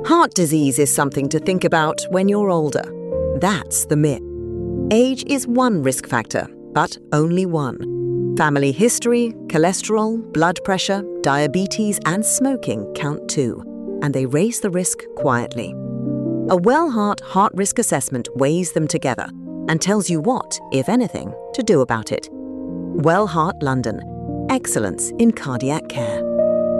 Heart disease is something to think about when you're older. That's the myth. Age is one risk factor, but only one. Family history, cholesterol, blood pressure, diabetes, and smoking count too, and they raise the risk quietly. A Wellheart heart risk assessment weighs them together and tells you what, if anything, to do about it. Wellheart London. Excellence in cardiac care.